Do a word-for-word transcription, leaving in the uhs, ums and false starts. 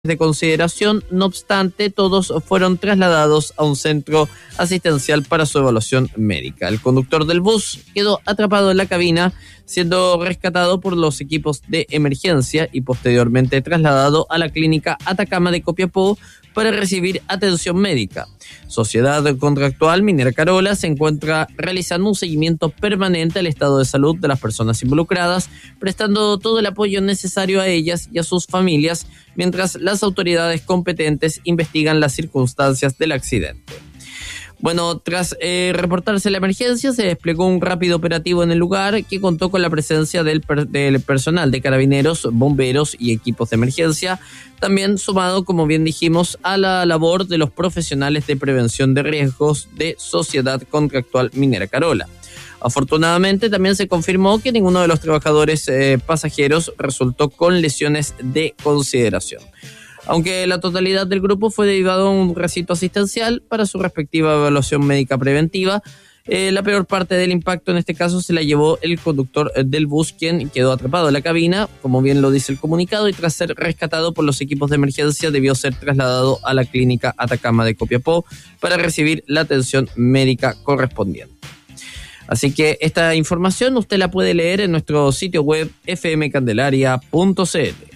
de consideración. No obstante, todos fueron trasladados a un centro asistencial para su evaluación médica. El conductor del bus quedó atrapado en la cabina, siendo rescatado por los equipos de emergencia y posteriormente trasladado a la clínica Atacama de Copiapó para recibir atención médica. Sociedad Contractual Minera Carola se encuentra realizando un seguimiento permanente al estado de salud de las personas involucradas, prestando todo el apoyo necesario a ellas y a sus familias, mientras las autoridades competentes investigan las circunstancias del accidente. Bueno, tras eh, reportarse la emergencia, se desplegó un rápido operativo en el lugar que contó con la presencia del, per- del personal de carabineros, bomberos y equipos de emergencia, también sumado, como bien dijimos, a la labor de los profesionales de prevención de riesgos de Sociedad Contractual Minera Carola. Afortunadamente, también se confirmó que ninguno de los trabajadores eh, pasajeros resultó con lesiones de consideración. Aunque la totalidad del grupo fue derivado a un recinto asistencial para su respectiva evaluación médica preventiva, eh, la peor parte del impacto en este caso se la llevó el conductor del bus, quien quedó atrapado en la cabina, como bien lo dice el comunicado, y tras ser rescatado por los equipos de emergencia debió ser trasladado a la clínica Atacama de Copiapó para recibir la atención médica correspondiente. Así que esta información usted la puede leer en nuestro sitio web f m candelaria punto c l.